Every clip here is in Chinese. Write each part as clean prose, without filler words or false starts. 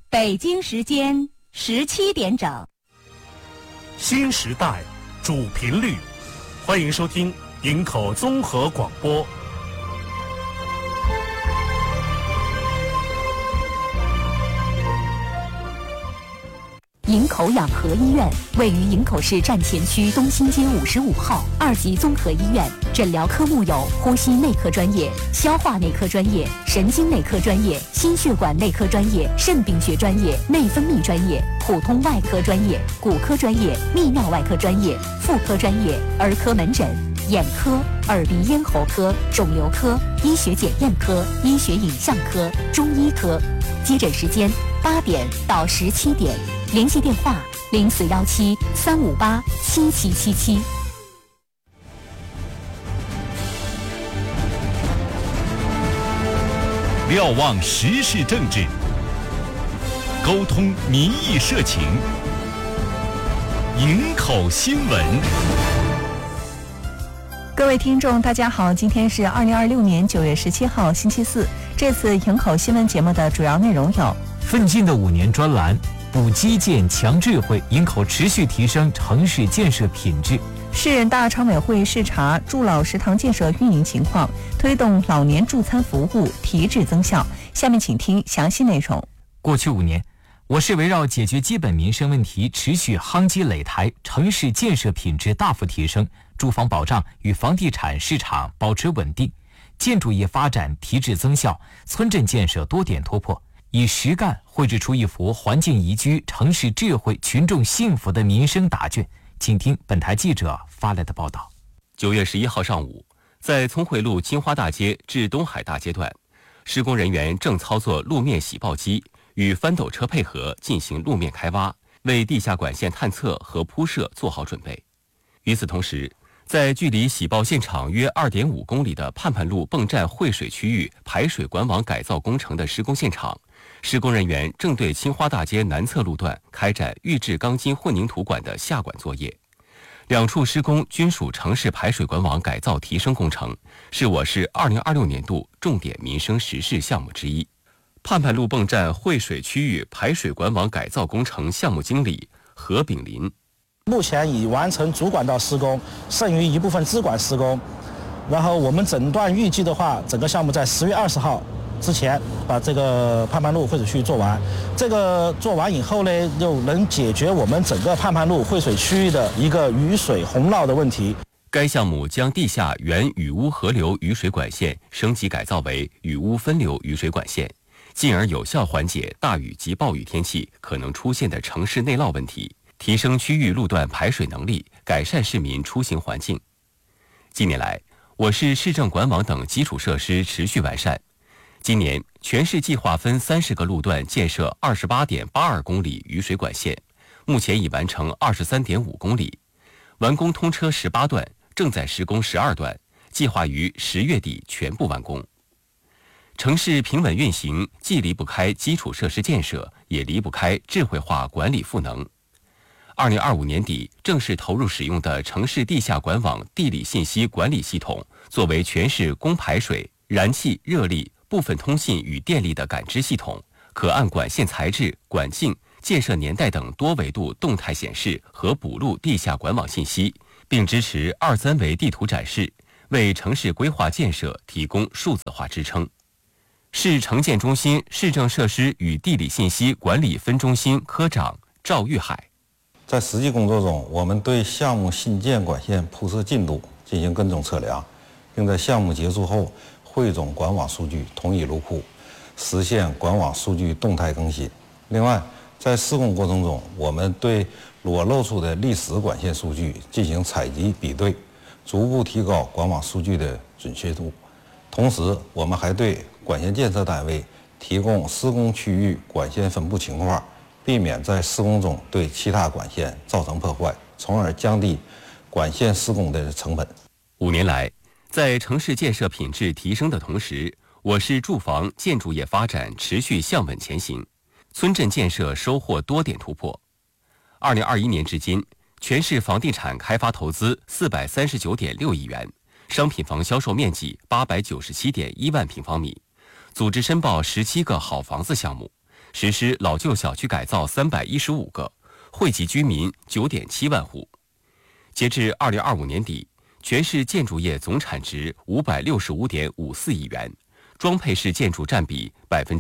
北京时间17点整。 新时代主频率，欢迎收听营口综合广播。 营口养和医院位于营口市站前区东兴街55号2级综合医院，诊疗科目有呼吸内科专业、消化内科专业、神经内科专业、心血管内科专业、肾病学专业、内分泌专业、普通外科专业、骨科专业、泌尿外科专业、妇科专业、儿科门诊、眼科、耳鼻咽喉科、肿瘤科、医学检验科、医学影像科、中医科。接诊时间8点到17点。联系电话0417-358-7777。 瞭望时事政治，沟通民意社情，营口新闻。 各位听众大家好，今天是2026年9月17号星期四。这次营口新闻节目的主要内容有： 奋进的5年专栏，补基建强智慧，营口持续提升城市建设品质。 市人大常委会视察助老食堂建设运营情况，推动老年助餐服务提质增效。下面请听详细内容。 过去5年，我市围绕解决基本民生问题，持续夯基垒台，城市建设品质大幅提升，住房保障与房地产市场保持稳定，建筑业发展提质增效，村镇建设多点突破。以实干绘制出一幅环境宜居、城市智慧、群众幸福的民生答卷。请听本台记者发来的报道。 9月11号上午，在聪慧路金花大街至东海大街段，施工人员正操作路面洗刨机与翻斗车配合进行路面开挖，为地下管线探测和铺设做好准备。与此同时，在距离洗刨现场约2.5公里的盼盼路泵站汇水区域排水管网改造工程的施工现场，施工人员正对青花大街南侧路段开展预制钢筋混凝土管的下管作业。两处施工均属城市排水管网改造提升工程，是我市2026年度重点民生实事项目之一。盼盼路泵站汇水区域排水管网改造工程项目经理何炳林： 目前已完成主管道施工，剩余一部分支管施工。然后我们整段预计的话，整个项目在10月20号之前把这个盼盼路汇水区域做完。这个做完以后呢，就能解决我们整个盼盼路汇水区域的一个雨水洪涝的问题。 该项目将地下原雨污河流雨水管线升级改造为雨污分流雨水管线，进而有效缓解大雨及暴雨天气可能出现的城市内涝问题，提升区域路段排水能力，改善市民出行环境。近年来，我市市政管网等基础设施持续完善。今年，全市计划分30个路段建设28.82公里雨水管线，目前已完成23.5公里，完工通车18段，正在施工12段，计划于10月底全部完工。城市平稳运行，既离不开基础设施建设，也离不开智慧化管理赋能。2025年底正式投入使用的城市地下管网地理信息管理系统，作为全市供排水、燃气、热力、部分通信与电力的感知系统，可按管线材质、管径、建设年代等多维度动态显示和补录地下管网信息，并支持2、3维地图展示，为城市规划建设提供数字化支撑。市城建中心市政设施与地理信息管理分中心科长赵玉海： 在实际工作中，我们对项目新建管线铺设进度进行跟踪测量，并在项目结束后汇总管网数据统一入库，实现管网数据动态更新。另外，在施工过程中，我们对裸露出的历史管线数据进行采集比对，逐步提高管网数据的准确度。同时，我们还对管线建设单位提供施工区域管线分布情况，避免在施工中对其他管线造成破坏，从而降低管线施工的成本。 5年来，在城市建设品质提升的同时，我市住房建筑业发展持续向稳前行，村镇建设收获多点突破。2021年至今，全市房地产开发投资439.6亿元，商品房销售面积897.1万平方米，组织申报17个好房子项目， 实施老旧小区改造315个，惠及居民9.7万户。截至2025年底，全市建筑业总产值565.54亿元，装配式建筑占比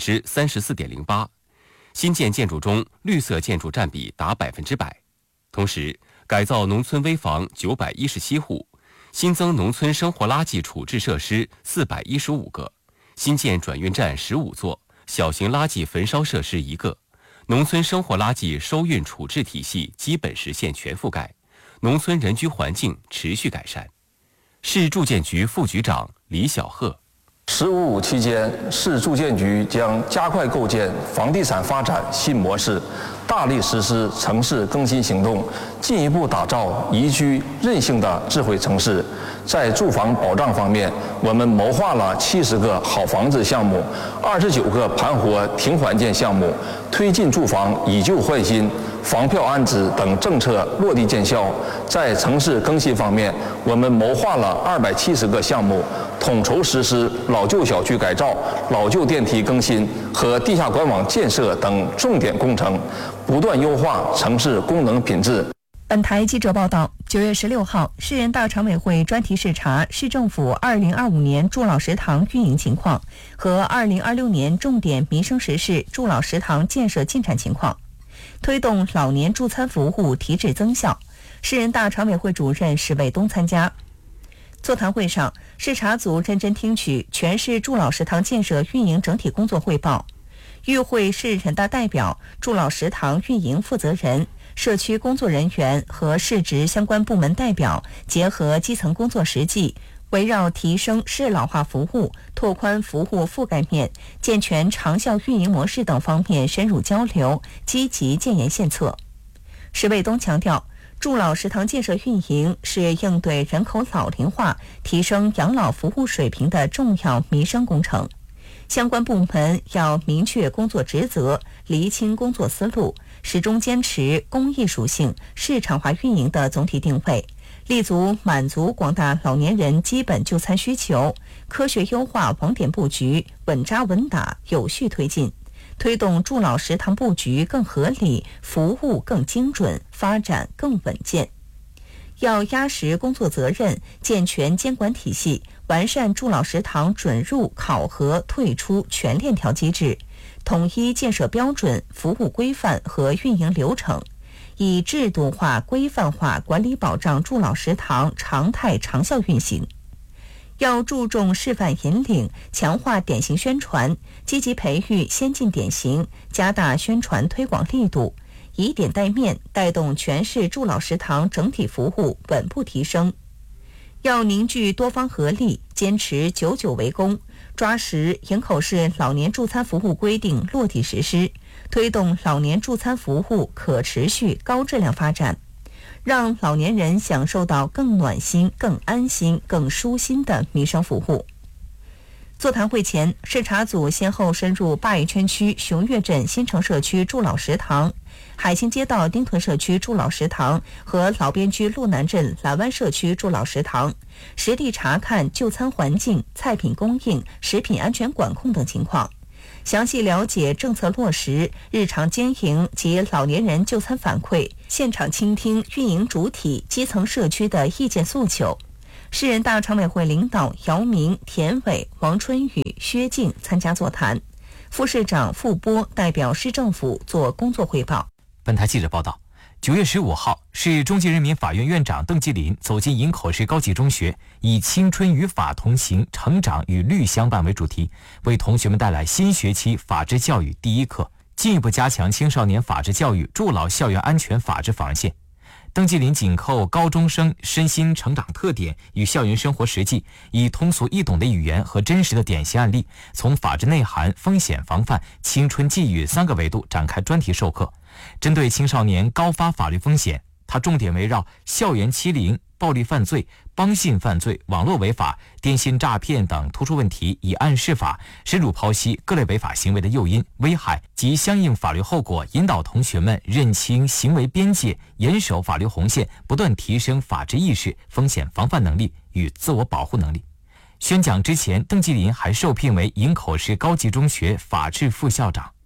34.08%，新建建筑中绿色建筑占比达100%。同时，改造农村危房917户，新增农村生活垃圾处置设施415个，新建转运站15座，小型垃圾焚烧设施1个，农村生活垃圾收运处置体系基本实现全覆盖，农村人居环境持续改善。市住建局副局长李小鹤 “15+5”期间，市住建局将加快构建房地产发展新模式，大力实施城市更新行动，进一步打造宜居韧性的智慧城市。在住房保障方面，我们谋划了70个好房子项目，29个盘活停缓建项目，推进住房以旧换新、房票安置等政策落地见效。在城市更新方面，我们谋划了270个项目，统筹实施老旧小区改造、老旧电梯更新和地下管网建设等重点工程，不断优化城市功能品质。 本台记者报道，9月16号，市人大常委会专题视察市政府2025年助老食堂运营情况和2026年重点民生实事助老食堂建设进展情况，推动老年助餐服务提质增效。市人大常委会主任史卫东参加。座谈会上，视察组认真听取全市助老食堂建设运营整体工作汇报。与会市人大代表、助老食堂运营负责人、社区工作人员和市直相关部门代表结合基层工作实际，围绕提升适老化服务、拓宽服务覆盖面、健全长效运营模式等方面深入交流，积极建言献策。史卫东强调，助老食堂建设运营是应对人口老龄化、提升养老服务水平的重要民生工程。相关部门要明确工作职责，厘清工作思路，始终坚持公益属性、市场化运营的总体定位，立足满足广大老年人基本就餐需求，科学优化网点布局，稳扎稳打，有序推进，推动助老食堂布局更合理，服务更精准，发展更稳健。要压实工作责任，健全监管体系，完善助老食堂准入、考核、退出全链条机制，统一建设标准、服务规范和运营流程，以制度化、规范化管理保障助老食堂常态长效运行。要注重示范引领，强化典型宣传，积极培育先进典型，加大宣传推广力度，以点带面，带动全市助老食堂整体服务稳步提升。要凝聚多方合力，坚持99为公，抓实营口市老年助餐服务规定落地实施，推动老年助餐服务可持续高质量发展，让老年人享受到更暖心、更安心、更舒心的民生服务。座谈会前，视察组先后深入鲅鱼圈区雄岳镇新城社区助老食堂、海兴街道丁屯社区助老食堂和老边区路南镇蓝湾社区助老食堂，实地查看就餐环境、菜品供应、食品安全管控等情况，详细了解政策落实、日常经营及老年人就餐反馈，现场倾听运营主体基层社区的意见诉求。市人大常委会领导姚明、田伟、王春雨、薛静参加座谈，副市长傅波代表市政府做工作汇报。 本台记者报道，9月15号，市中级人民法院院长邓继林走进营口市高级中学，以青春与法同行，成长与律相伴为主题，为同学们带来新学期法治教育第一课，进一步加强青少年法治教育，筑牢校园安全法治防线。邓继林紧扣高中生身心成长特点与校园生活实际，以通俗易懂的语言和真实的典型案例，从法治内涵、风险防范、青春寄语3个维度展开专题授课。针对青少年高发法律风险，他重点围绕校园欺凌、暴力犯罪、帮信犯罪、网络违法、电信诈骗等突出问题，以案释法，深入剖析各类违法行为的诱因、危害及相应法律后果，引导同学们认清行为边界，严守法律红线，不断提升法治意识、风险防范能力与自我保护能力。宣讲之前，邓继林还受聘为营口市高级中学法治副校长。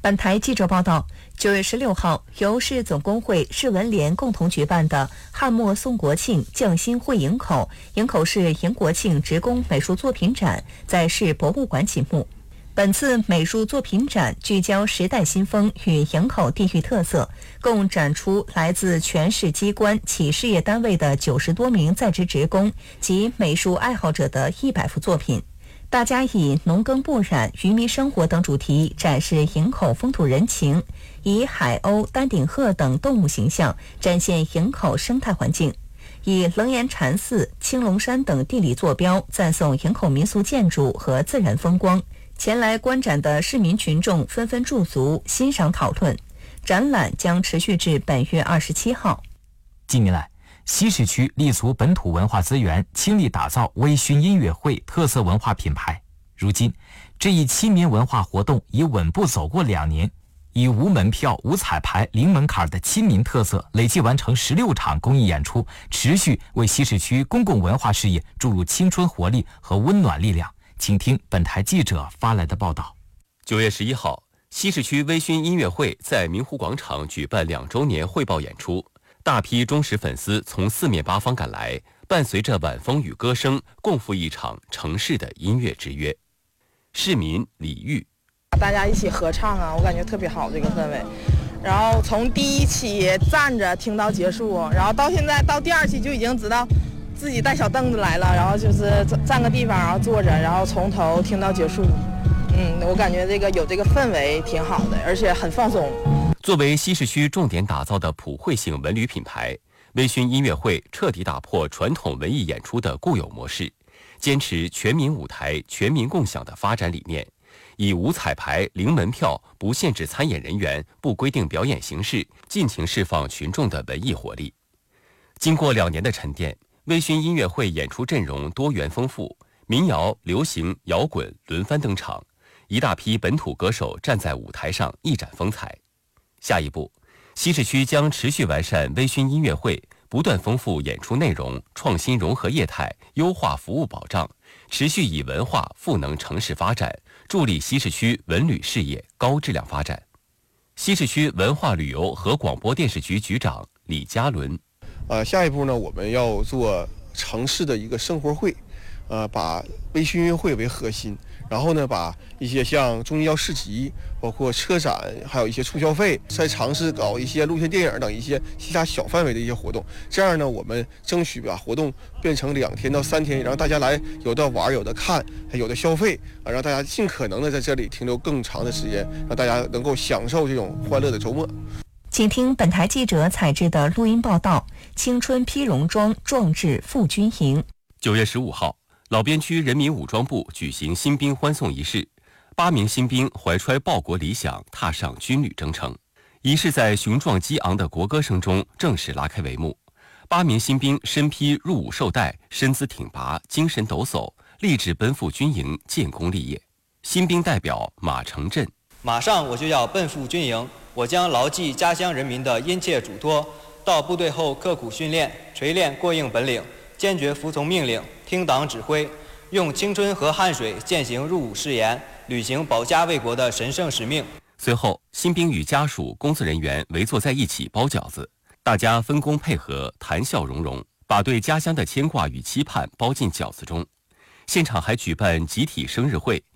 本台记者报道，9月16号，由市总工会、市文联共同举办的汉末宋国庆匠心会营口市迎国庆职工美术作品展在市博物馆启幕。本次美术作品展聚焦时代新风与营口地域特色，共展出来自全市机关企事业单位的90多名在职职工及美术爱好者的100幅作品。大家以农耕不染、渔民生活等主题展示营口风土人情，以海鸥、丹顶鹤等动物形象展现营口生态环境，以楞严禅寺、青龙山等地理坐标赞颂营口民俗建筑和自然风光。前来观展的市民群众纷纷驻足欣赏讨论。展览将持续至本月27号。 近年来，西市区立足本土文化资源，倾力打造微醺音乐会特色文化品牌。如今，这一亲民文化活动已稳步走过2年，以无门票、无彩排、零门槛的亲民特色，累计完成16场公益演出，持续为西市区公共文化事业注入青春活力和温暖力量。请听本台记者发来的报道。 9月11号，西市区微醺音乐会在明湖广场举办2周年汇报演出。大批忠实粉丝从4面8方赶来，伴随着晚风与歌声，共赴一场城市的音乐之约。市民李玉， 大家一起合唱啊，我感觉特别好这个氛围。然后从第1期站着听到结束，然后到现在到第2期就已经知道自己带小凳子来了，然后就是占个地方，然后坐着，然后从头听到结束。我感觉有这个氛围挺好的，而且很放松。 作为西市区重点打造的普惠性文旅品牌，微醺音乐会彻底打破传统文艺演出的固有模式，坚持全民舞台、全民共享的发展理念，以无彩排、零门票、不限制参演人员、不规定表演形式，尽情释放群众的文艺活力。经过2年的沉淀，微醺音乐会演出阵容多元丰富，民谣、流行、摇滚轮番登场，一大批本土歌手站在舞台上一展风采。下一步，西市区将持续完善微醺音乐会，不断丰富演出内容，创新融合业态，优化服务保障，持续以文化赋能城市发展，助力西市区文旅事业高质量发展。西市区文化旅游和广播电视局局长李嘉伦， 下一步呢，我们要做城市的一个生活会，把微醺音乐会为核心，然后呢，把一些像中医药市集，包括车展，还有一些促消费，再尝试搞一些露天电影等一些其他小范围的一些活动。这样呢，我们争取把活动变成2天到3天，让大家来有的玩，有的看，有的消费，让大家尽可能的在这里停留更长的时间，让大家能够享受这种欢乐的周末。 请听本台记者采制的录音报道：青春披戎装，壮志赴军营。 9月15号，老边区人民武装部举行新兵欢送仪式，8名新兵怀揣报国理想，踏上军旅征程。仪式在雄壮激昂的国歌声中正式拉开帷幕。8名新兵身披入伍绶带，身姿挺拔，精神抖擞，立志奔赴军营，建功立业。新兵代表马成振： 马上我就要奔赴军营，我将牢记家乡人民的殷切嘱托，到部队后刻苦训练，锤炼过硬本领，坚决服从命令，听党指挥，用青春和汗水践行入伍誓言，履行保家卫国的神圣使命。 随后，新兵与家属、工作人员围坐在一起包饺子，大家分工配合，谈笑融融，把对家乡的牵挂与期盼包进饺子中。现场还举办集体生日会，